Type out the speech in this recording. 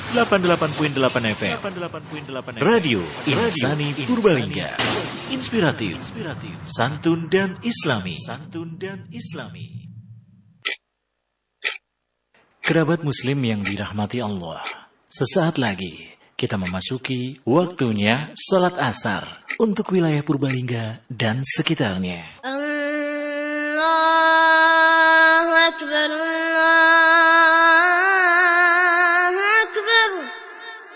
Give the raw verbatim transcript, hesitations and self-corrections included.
delapan puluh delapan koma delapan F M. Radio Insani Purbalingga. Inspiratif, santun dan islami. Santun dan islami. Kerabat muslim yang dirahmati Allah, sesaat lagi kita memasuki waktunya salat asar untuk wilayah Purbalingga dan sekitarnya. Allahu Akbar, Allah.